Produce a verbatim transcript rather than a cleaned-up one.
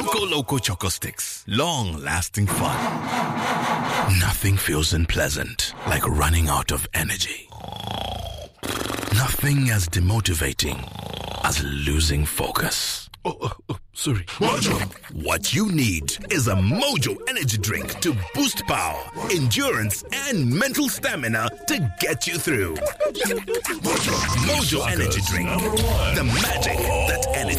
Choco Loco Choco Sticks. Long-lasting fun. Nothing feels unpleasant like running out of energy. Nothing as demotivating as losing focus. Oh, oh, oh, sorry. What you need is a Mojo energy drink to boost power, endurance, and mental stamina to get you through. Mojo energy drink. The magic that energy.